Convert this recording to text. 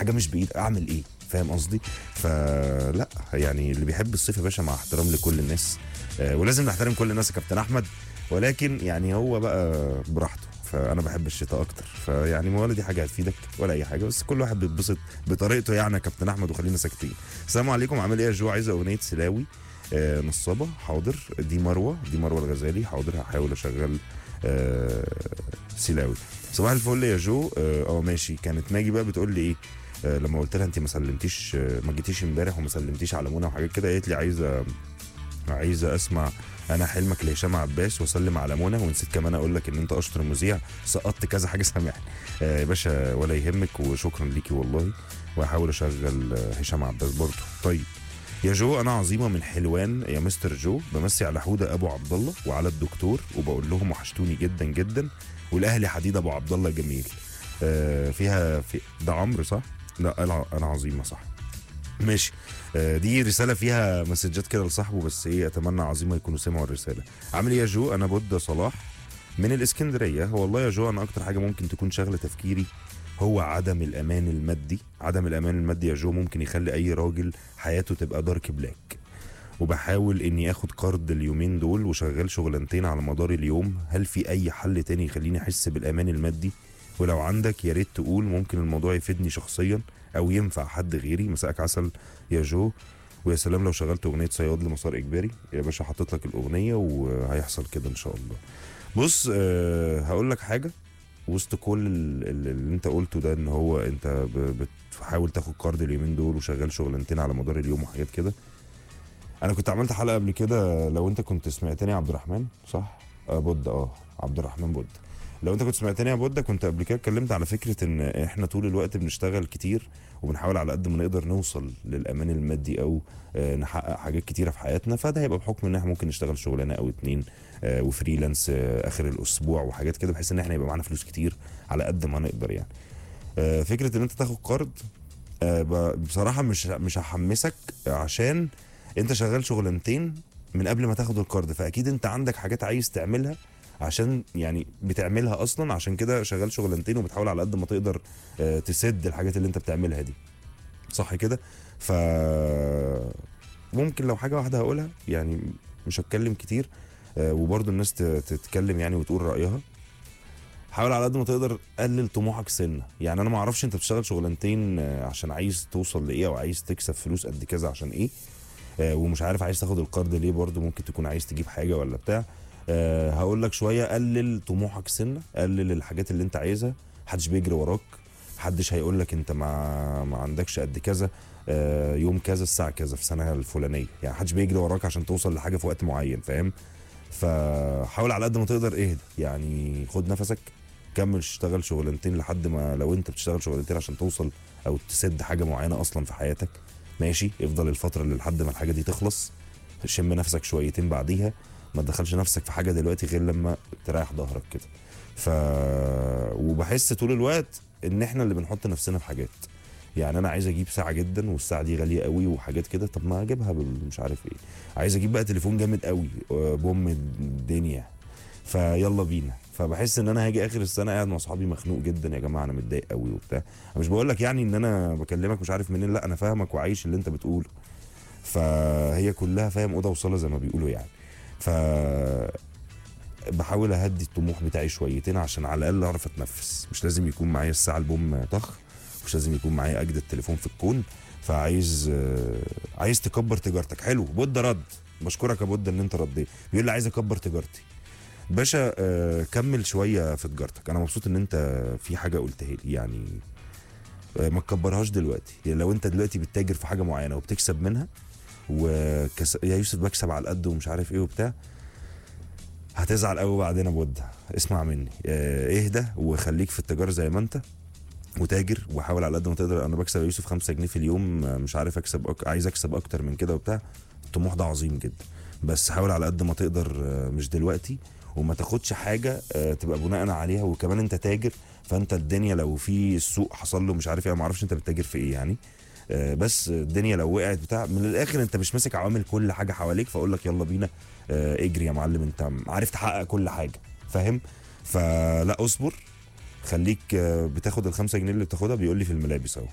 حاجه مش بايد اعمل ايه، فاهم قصدي؟ فلا يعني اللي بيحب الصيف يا باشا مع احترام لكل الناس، ولازم نحترم كل الناس يا كابتن احمد، ولكن يعني هو بقى براحته. فانا بحب الشتاء اكتر، فيعني ولا دي حاجه هتفيدك ولا اي حاجه، بس كل واحد بيتبسط بطريقته يعني يا كابتن احمد، وخلينا ساكتين. السلام عليكم، عامل ايه يا جو؟ عايزه اغنيه سلاوي نصابه، حاضر. دي مروه الغزالي، حاضر هحاول اشغل سلاوي. صباح الفل يا جو. ماشي. كانت ماجي بقى بتقول لي ايه لما قلت لها انت ما سلمتيش، ما جيتيش امبارح وما سلمتيش على منى وحاجات كده، قالت لي عايزه اسمع انا حلمك لهشام عباس واسلم على منى، ونسيت كمان اقول لك ان انت اشطر مذيع، سقطت كذا حاجه، سامحني يا باشا ولا يهمك، وشكرا ليكي والله، وهحاول اشغل هشام عباس برضه. طيب يا جو، انا عظيمه من حلوان يا مستر جو، بمسي على حوده ابو عبد الله وعلى الدكتور، وبقول لهم وحشتوني جدا جدا، والاهلي حديد ابو عبد الله جميل. في ده عمرو صح؟ لا انا عظيمه صح. ماشي. دي رساله فيها مسجات كده لصاحبه، بس ايه، اتمنى عظيمه يكونوا سمعوا الرساله. عامل ايه يا جو؟ انا بود صلاح من الاسكندريه. والله يا جو، انا اكتر حاجه ممكن تكون شاغله تفكيري هو عدم الامان المادي. عدم الامان المادي يا جو ممكن يخلي اي راجل حياته تبقى دارك بلاك، وبحاول اني اخد قرض اليومين دول وشغال شغلانتين على مدار اليوم. هل في اي حل تاني يخليني احس بالامان المادي؟ ولو عندك يا ريت تقول، ممكن الموضوع يفيدني شخصيا او ينفع حد غيري. مساءك عسل يا جو، ويا سلام لو شغلت اغنيه صياد لمسار اجباري يا باشا، حطيت لك الاغنيه وهيحصل كده ان شاء الله. بص هقول لك حاجه، وسط كل اللي انت قلته ده، ان هو انت بتحاول تاخد قرض اليومين دول وشغال شغلانتين على مدار اليوم وحاجات كده. انا كنت عملت حلقه قبل كده، لو انت كنت سمعتني يا عبد الرحمن صح؟ بود عبد الرحمن بود. لو انت كنت سمعتني يا بود، كنت قبل كده اتكلمت على فكره ان احنا طول الوقت بنشتغل كتير، وبنحاول على قد ما نقدر نوصل للامان المادي، او نحقق حاجات كتيره في حياتنا. فده هيبقى بحكم ان احنا ممكن نشتغل شغلانه او اتنين وفريلانس اخر الاسبوع وحاجات كده، بحيث ان احنا يبقى معانا فلوس كتير على قد ما نقدر يعني. فكره ان انت تاخد قرض بصراحه مش هحمسك، عشان انت شغال شغلانتين من قبل ما تاخد القرض، فاكيد انت عندك حاجات عايز تعملها، عشان يعني بتعملها اصلا، عشان كده شغال شغلانتين وبتحاول على قد ما تقدر تسد الحاجات اللي انت بتعملها دي، صح كده؟ ف ممكن لو حاجه واحده هقولها يعني، مش هتكلم كتير، وبرضه الناس تتكلم يعني وتقول رايها. حاول على قد ما تقدر قلل طموحك سنه. يعني انا ما اعرفش انت بتشتغل شغلانتين عشان عايز توصل لايه، او عايز تكسب فلوس قد كذا عشان ايه، ومش عارف عايز تاخد القرض ليه، برضه ممكن تكون عايز تجيب حاجه ولا بتاع. هقول لك شويه، قلل طموحك سنه، قلل الحاجات اللي انت عايزها، محدش بيجري وراك، محدش هيقول لك انت ما عندكش قد كذا يوم كذا الساعه كذا في السنه الفلانيه، يعني محدش بيجري وراك عشان توصل لحاجه في وقت معين، فاهم؟ فحاول على قد ما تقدر اهدى، يعني خد نفسك، كمل اشتغل شغلانتين لحد ما، لو انت بتشتغل شغلانتين عشان توصل او تسد حاجه معينه اصلا في حياتك، ماشي، افضل الفتره اللي لحد ما الحاجه دي تخلص، شم نفسك شويتين بعديها، ما تدخلش نفسك في حاجه دلوقتي غير لما تريح ظهرك كده. وبحس طول الوقت ان احنا اللي بنحط نفسنا في حاجات، يعني انا عايز اجيب ساعه جدا والساعه دي غاليه قوي وحاجات كده، طب ما اجيبها مش عارف ايه. عايز اجيب بقى تليفون جامد قوي بوم الدنيا، فيلا بينا. فبحس ان انا هاجي اخر السنه قاعد مع اصحابي مخنوق جدا، يا جماعه انا متضايق قوي وبتاع. انا مش بقول لك يعني ان انا بكلمك مش عارف منين، لا انا فاهمك وعايش اللي انت بتقوله. فهي كلها فاهم اوضه وصاله زي ما بيقولوا يعني. ف بحاول اهدي الطموح بتاعي شويتين عشان على الاقل اعرف اتنفس. مش لازم يكون معايا الساعه البوم طخ، مش لازم يكون معايا اجدد تليفون في الكون. عايز تكبر تجارتك، حلو. بود رد، بشكرك يا بود ان انت رديت. بيقول لي عايز اكبر تجارتي. باشا كمل شويه في تجارتك، انا مبسوط ان انت في حاجه قلتها لي يعني. ما تكبرهاش دلوقتي، يعني لو انت دلوقتي بتتاجر في حاجه معينه وبتكسب منها، يا يوسف بكسب على القد ومش عارف ايه وبتاع، هتزعل قوي بعدين يا بود. اسمع مني، اهدى وخليك في التجاره زي ما انت، وتاجر وحاول على قد ما تقدر. انا بكسب يا يوسف 5 جنيه في اليوم، مش عارف اكسب عايز اكسب اكتر من كده وبتاع. الطموح ده عظيم جدا، بس حاول على قد ما تقدر مش دلوقتي، وما تاخدش حاجه تبقى بناء عليها. وكمان انت تاجر، فانت الدنيا لو في السوق حصل له مش عارف ايه، ما اعرفش انت بتتاجر في ايه يعني، بس الدنيا لو وقعت بتاع، من الاخر انت مش ماسك عوامل كل حاجه حواليك، فاقول لك يلا بينا اجري يا معلم، انت عارف تحقق كل حاجه، فاهم؟ فلا اصبر، خليك بتاخد ال5 جنيه اللي بتاخدها. بيقول لي في الملابس اهو،